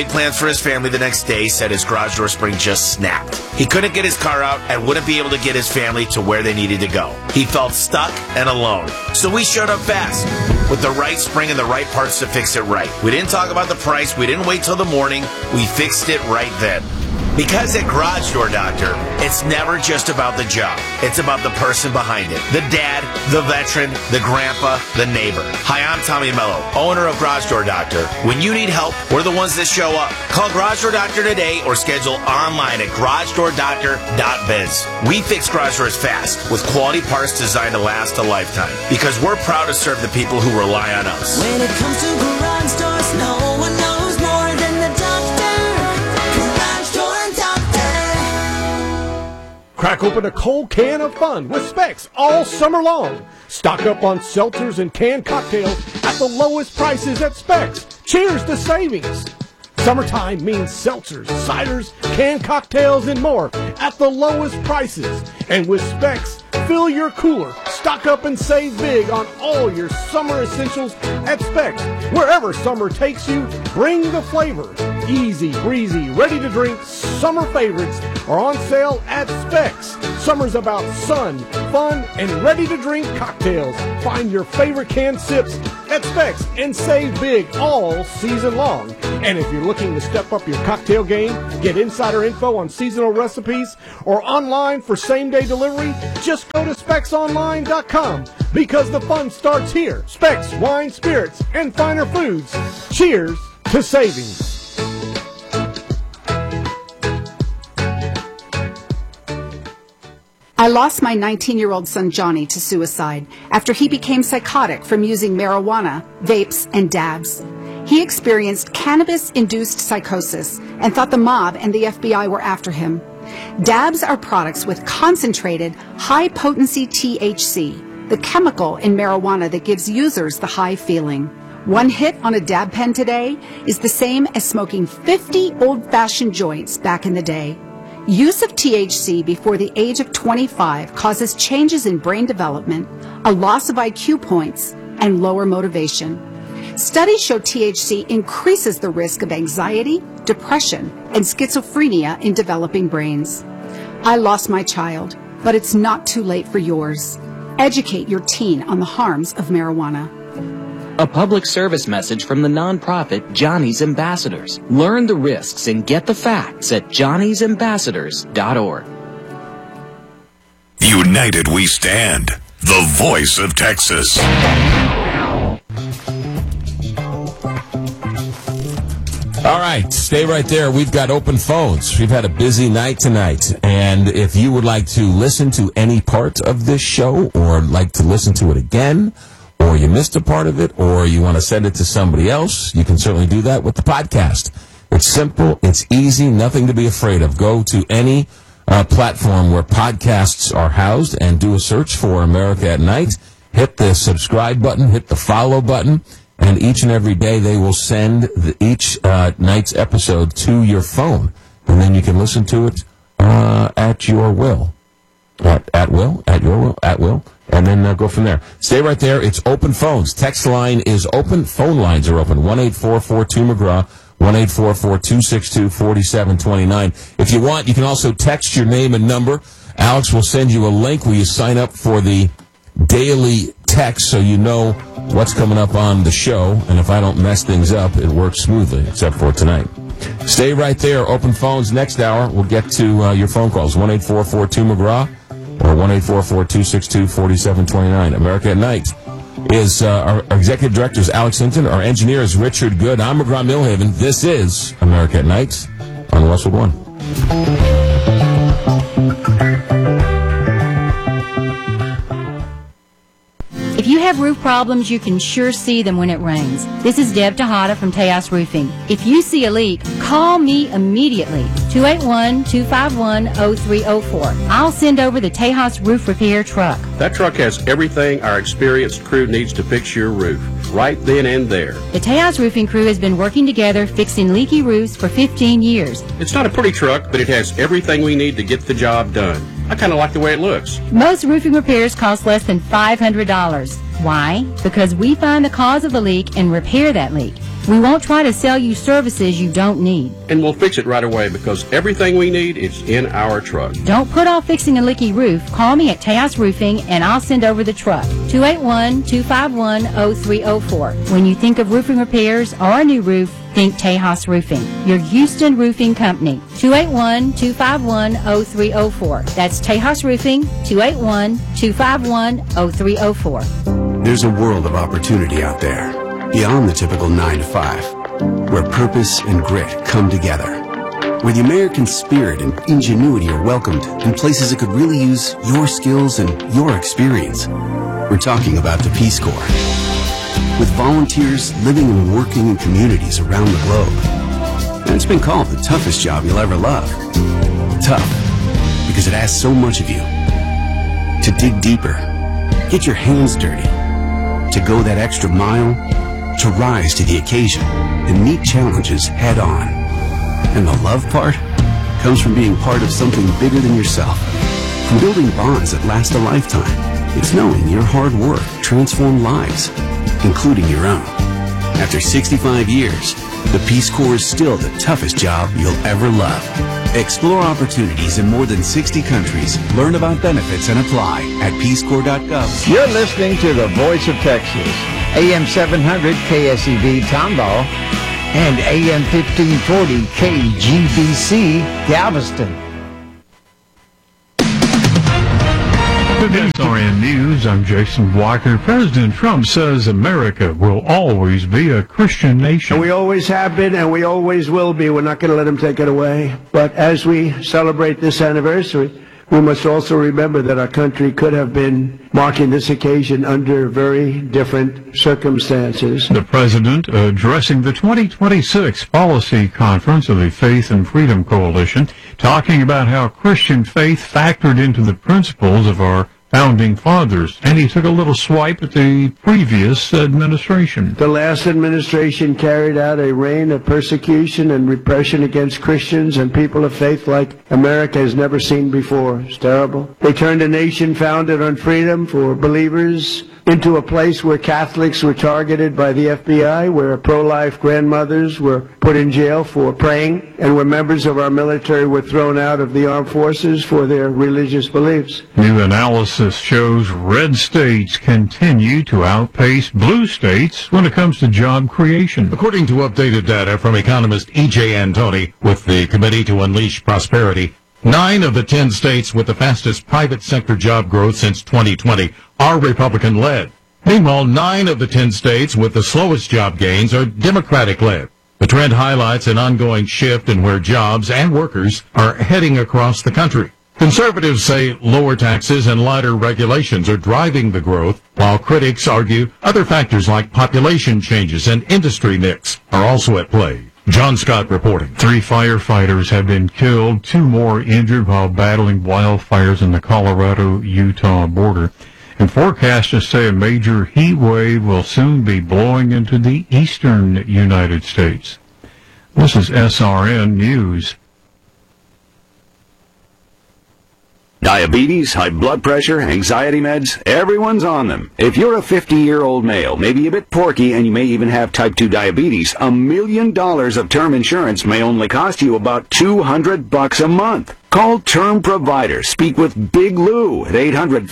Plans for his family the next day said his garage door spring just snapped. He couldn't get his car out and wouldn't be able to get his family to where they needed to go. He felt stuck and alone. So we showed up fast with the right spring and the right parts to fix it right. We didn't talk about the price. We didn't wait till the morning. We fixed it right then. Because at Garage Door Doctor, it's never just about the job. It's about the person behind it. The dad, the veteran, the grandpa, the neighbor. Hi, I'm Tommy Mello, owner of Garage Door Doctor. When you need help, we're the ones that show up. Call Garage Door Doctor today or schedule online at garagedoordoctor.biz. We fix garage doors fast with quality parts designed to last a lifetime because we're proud to serve the people who rely on us. When it comes to garage doors, no one knows more than the doctor. Crack open a cold can of fun with Specs all summer long. Stock up on seltzers and canned cocktails at the lowest prices at Specs. Cheers to savings. Summertime means seltzers, ciders, canned cocktails, and more at the lowest prices. And with Specs, fill your cooler. Stock up and save big on all your summer essentials at Specs. Wherever summer takes you, bring the flavor. Easy, breezy, ready to drink summer favorites are on sale at Specs. Summer's about sun, fun, and ready to drink cocktails. Find your favorite canned sips at Specs and save big all season long. And if you're looking to step up your cocktail game, get insider info on seasonal recipes, or online for same-day delivery, just go to SpecsOnline.com because the fun starts here. Specs, wine, spirits, and finer foods. Cheers to savings. I lost my 19-year-old son Johnny to suicide after he became psychotic from using marijuana, vapes, and dabs. He experienced cannabis-induced psychosis and thought the mob and the FBI were after him. Dabs are products with concentrated, high-potency THC, the chemical in marijuana that gives users the high feeling. One hit on a dab pen today is the same as smoking 50 old-fashioned joints back in the day. Use of THC before the age of 25 causes changes in brain development, a loss of IQ points, and lower motivation. Studies show THC increases the risk of anxiety, depression, and schizophrenia in developing brains. I lost my child, but it's not too late for yours. Educate your teen on the harms of marijuana. A public service message from the nonprofit Johnny's Ambassadors. Learn the risks and get the facts at johnnysambassadors.org. United we stand. The voice of Texas. All right, stay right there. We've got open phones. We've had a busy night tonight. And if you would like to listen to any part of this show or like to listen to it again, or you missed a part of it, or you want to send it to somebody else, you can certainly do that with the podcast. It's simple, it's easy, nothing to be afraid of. Go to any platform where podcasts are housed and do a search for America at Night. Hit the subscribe button, hit the follow button, and each and every day they will send each night's episode to your phone. And then you can listen to it at your will. At will. And then go from there. Stay right there. It's open phones. Text line is open. Phone lines are open. 1-844-2-McGraw, 1-844-262-4729. If you want, you can also text your name and number. Alex will send you a link where you sign up for the daily text so you know what's coming up on the show. And if I don't mess things up, it works smoothly, except for tonight. Stay right there. Open phones. Next hour, we'll get to your phone calls. 1-844-2-McGraw. Or 1-844-262-4729. America at Night is our executive director is Alex Hinton. Our engineer is Richard Good. I'm McGraw Millhaven. This is America at Night on Westwood One. If you have roof problems, you can sure see them when it rains. This is Deb Tejada from Tejas Roofing. If you see a leak, call me immediately, 281-251-0304. I'll send over the Tejas Roof Repair truck. That truck has everything our experienced crew needs to fix your roof, right then and there. The Tejas Roofing crew has been working together fixing leaky roofs for 15 years. It's not a pretty truck, but it has everything we need to get the job done. I kind of like the way it looks. Most roofing repairs cost less than $500. Why? Because we find the cause of the leak and repair that leak. We won't try to sell you services you don't need. And we'll fix it right away because everything we need is in our truck. Don't put off fixing a leaky roof. Call me at Tejas Roofing and I'll send over the truck. 281-251-0304. When you think of roofing repairs or a new roof, think Tejas Roofing, your Houston roofing company. 281-251-0304. That's Tejas Roofing, 281-251-0304. There's a world of opportunity out there, beyond the typical 9 to 5, where purpose and grit come together, where the American spirit and ingenuity are welcomed in places that could really use your skills and your experience. We're talking about the Peace Corps. With volunteers living and working in communities around the globe. And it's been called the toughest job you'll ever love. Tough, because it asks so much of you. To dig deeper, get your hands dirty, to go that extra mile, to rise to the occasion and meet challenges head on. And the love part comes from being part of something bigger than yourself, from building bonds that last a lifetime. It's knowing your hard work transformed lives, including your own. After 65 years, the Peace Corps is still the toughest job you'll ever love. Explore opportunities in more than 60 countries. Learn about benefits and apply at peacecorps.gov. You're listening to the Voice of Texas, AM 700 KSEV Tomball and AM 1540 KGBC Galveston. With SRN News, I'm Jason Walker. President Trump says America will always be a Christian nation. And we always have been, and we always will be. We're not going to let him take it away. But as we celebrate this anniversary, we must also remember that our country could have been marking this occasion under very different circumstances. The president addressing the 2026 policy conference of the Faith and Freedom Coalition, talking about how Christian faith factored into the principles of our founding fathers, and he took a little swipe at the previous administration. The last administration carried out a reign of persecution and repression against Christians and people of faith like America has never seen before. It's terrible. They turned a nation founded on freedom for believers into a place where Catholics were targeted by the FBI, where pro-life grandmothers were put in jail for praying, and where members of our military were thrown out of the armed forces for their religious beliefs. New analysis shows red states continue to outpace blue states when it comes to job creation. According to updated data from economist E.J. Antoni with the Committee to Unleash Prosperity, 9 of the 10 states with the fastest private sector job growth since 2020 are Republican-led. Meanwhile, 9 of the 10 states with the slowest job gains are Democratic-led. The trend highlights an ongoing shift in where jobs and workers are heading across the country. Conservatives say lower taxes and lighter regulations are driving the growth, while critics argue other factors like population changes and industry mix are also at play. John Scott reporting. 3 firefighters have been killed, 2 more injured while battling wildfires in the Colorado-Utah border. And forecasters say a major heat wave will soon be blowing into the eastern United States. This is SRN News. Diabetes, high blood pressure, anxiety meds, everyone's on them. If you're a 50-year-old male, maybe a bit porky, and you may even have type 2 diabetes, $1 million of term insurance may only cost you about $200 a month. Call Term Provider. Speak with Big Lou at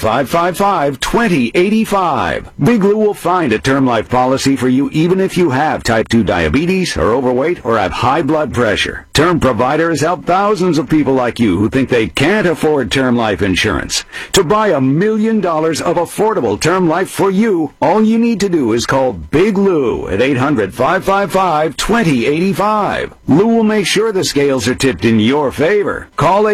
800-555-2085. Big Lou will find a term life policy for you even if you have type 2 diabetes, are overweight, or have high blood pressure. Term Provider has helped thousands of people like you who think they can't afford term life insurance. To buy $1 million of affordable term life for you, all you need to do is call Big Lou at 800-555-2085. Lou will make sure the scales are tipped in your favor. Call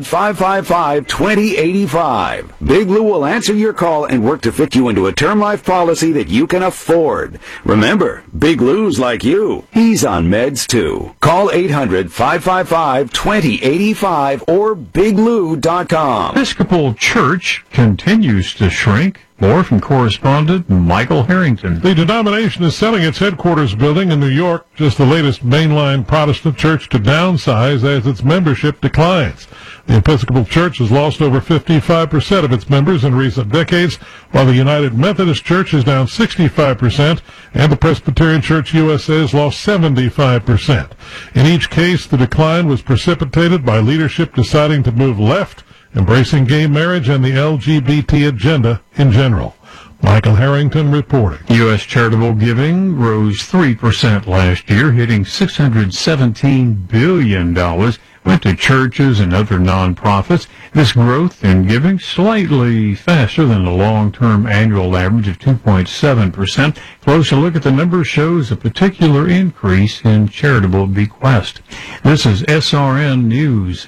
800-555-2085. Big Lou will answer your call and work to fit you into a term life policy that you can afford. Remember, Big Lou's like you. He's on meds too. Call 800-555-2085 or biglou.com. Episcopal Church continues to shrink. More from correspondent Michael Harrington. The denomination is selling its headquarters building in New York, just the latest mainline Protestant church to downsize as its membership declines. The Episcopal Church has lost over 55% of its members in recent decades, while the United Methodist Church is down 65%, and the Presbyterian Church USA has lost 75%. In each case, the decline was precipitated by leadership deciding to move left, embracing gay marriage and the LGBT agenda in general. Michael Harrington reporting. U.S. charitable giving rose 3% last year, hitting $617 billion. Went to churches and other nonprofits. This growth in giving slightly faster than the long-term annual average of 2.7%. Closer look at the numbers shows a particular increase in charitable bequest. This is SRN News.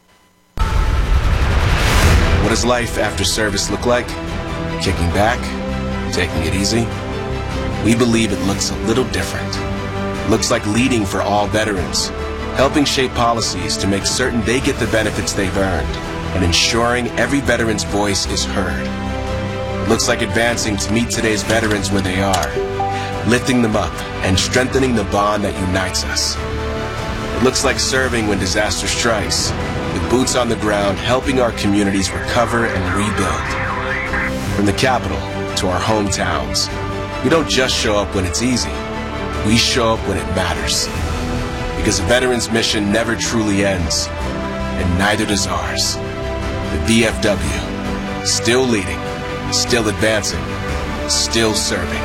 What does life after service look like? Kicking back? Taking it easy? We believe it looks a little different. It looks like leading for all veterans, helping shape policies to make certain they get the benefits they've earned, and ensuring every veteran's voice is heard. It looks like advancing to meet today's veterans where they are, lifting them up and strengthening the bond that unites us. It looks like serving when disaster strikes, with boots on the ground helping our communities recover and rebuild. From the capital to our hometowns, we don't just show up when it's easy, we show up when it matters. Because a veteran's mission never truly ends, and neither does ours. The VFW, still leading, still advancing, still serving.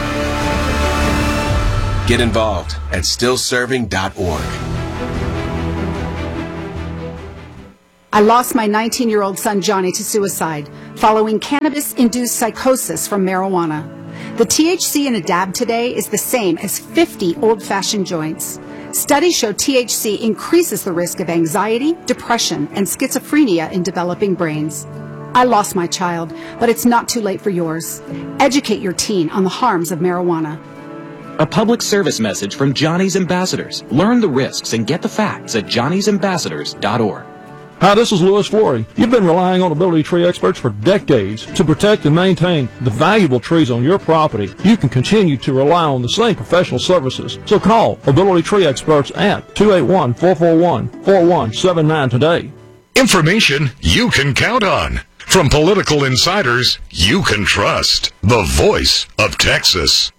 Get involved at stillserving.org. I lost my 19-year-old son Johnny to suicide following cannabis-induced psychosis from marijuana. The THC in a dab today is the same as 50 old-fashioned joints. Studies show THC increases the risk of anxiety, depression, and schizophrenia in developing brains. I lost my child, but it's not too late for yours. Educate your teen on the harms of marijuana. A public service message from Johnny's Ambassadors. Learn the risks and get the facts at johnnysambassadors.org. Hi, this is Louis Flory. You've been relying on Ability Tree experts for decades to protect and maintain the valuable trees on your property. You can continue to rely on the same professional services. So call Ability Tree experts at 281-441-4179 today. Information you can count on. From political insiders you can trust. The Voice of Texas.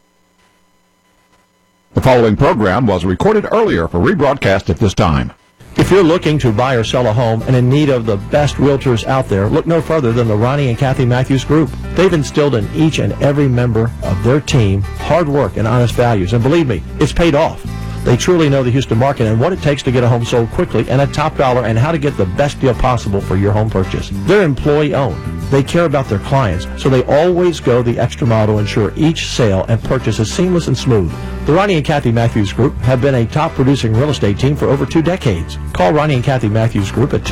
The following program was recorded earlier for rebroadcast at this time. If you're looking to buy or sell a home and in need of the best realtors out there, look no further than the Ronnie and Kathy Matthews Group. They've instilled in each and every member of their team hard work and honest values, and believe me, it's paid off. They truly know the Houston market and what it takes to get a home sold quickly and at top dollar, and how to get the best deal possible for your home purchase. They're employee-owned. They care about their clients, so they always go the extra mile to ensure each sale and purchase is seamless and smooth. The Ronnie and Kathy Matthews Group have been a top-producing real estate team for over 2 decades. Call Ronnie and Kathy Matthews Group at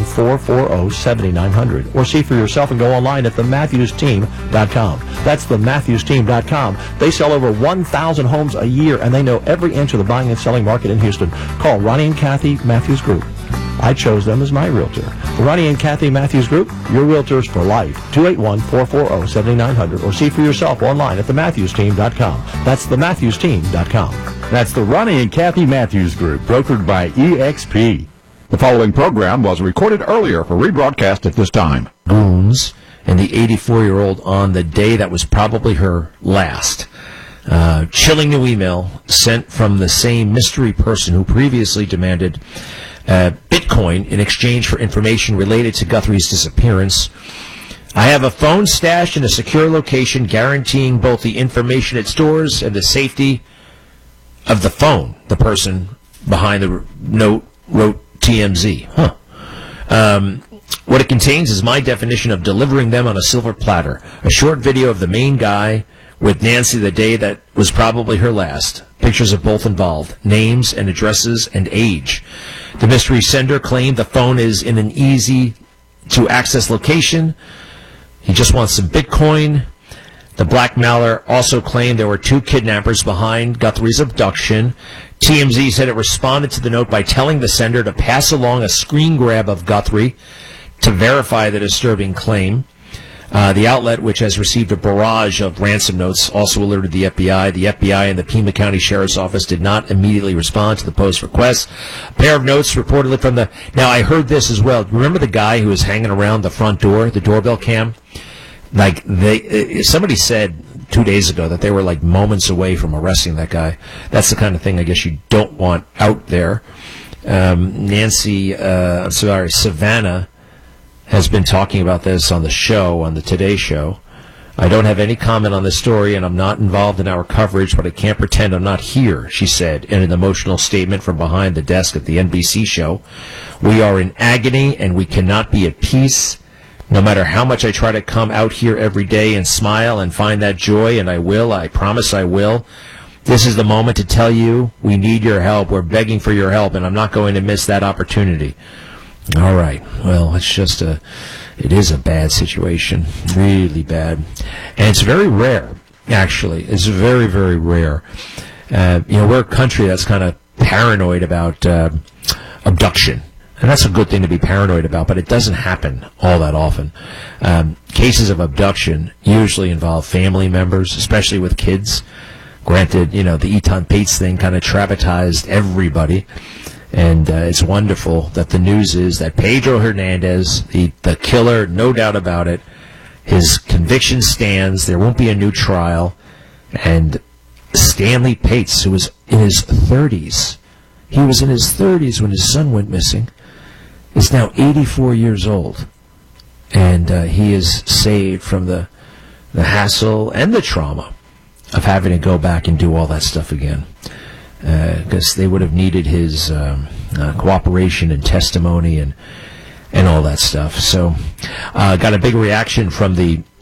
281-440-7900 or see for yourself and go online at thematthewsteam.com. That's thematthewsteam.com. They sell over 1,000 homes a year, and they know every inch of the buying and selling market in Houston. Call Ronnie and Kathy Matthews Group. I chose them as my realtor. The Ronnie and Kathy Matthews Group, your realtors for life. 281-440-7900 or see for yourself online at thematthewsteam.com. That's thematthewsteam.com. That's the Ronnie and Kathy Matthews Group, brokered by EXP. The following program was recorded earlier for rebroadcast at this time. Goons and the 84-year-old on the day that was probably her last. Chilling new email sent from the same mystery person who previously demanded Bitcoin in exchange for information related to Guthrie's disappearance. I have a phone stashed in a secure location guaranteeing both the information it stores and the safety of the phone, the person behind the note wrote TMZ. What it contains is my definition of delivering them on a silver platter. A short video of the main guy with Nancy the day that was probably her last. Pictures of both involved, names and addresses and age. The mystery sender claimed the phone is in an easy-to-access location. He just wants some Bitcoin. The blackmailer also claimed there were 2 kidnappers behind Guthrie's abduction. TMZ said it responded to the note by telling the sender to pass along a screen grab of Guthrie to verify the disturbing claim. The outlet, which has received a barrage of ransom notes, also alerted the FBI. The FBI and the Pima County Sheriff's Office did not immediately respond to the Post request. A pair of notes reportedly from the... Now, I heard this as well. Remember the guy who was hanging around the front door, the doorbell cam? Like, somebody said 2 days ago that they were like moments away from arresting that guy. That's the kind of thing I guess you don't want out there. Savannah has been talking about this on the show, on the Today Show. I don't have any comment on this story, and I'm not involved in our coverage, but I can't pretend I'm not here, she said in an emotional statement from behind the desk at the NBC show. We are in agony, and we cannot be at peace. No matter how much I try to come out here every day and smile and find that joy, and I will, I promise I will, this is the moment to tell you we need your help. We're begging for your help, and I'm not going to miss that opportunity. All right. Well, it is a bad situation, really bad. And it's very rare, actually. It's very, very rare. We're a country that's kind of paranoid about abduction. And that's a good thing to be paranoid about, but it doesn't happen all that often. Cases of abduction usually involve family members, especially with kids. Granted, the Eton Bates thing kind of traumatized everybody. And it's wonderful that the news is that Pedro Hernandez, the killer, no doubt about it, his conviction stands. There won't be a new trial. And Stanley Pates, who was in his 30s, he was in his 30s when his son went missing, is now 84 years old. And he is saved from the hassle and the trauma of having to go back and do all that stuff again. Because they would have needed his cooperation and testimony and all that stuff. So got a big reaction from the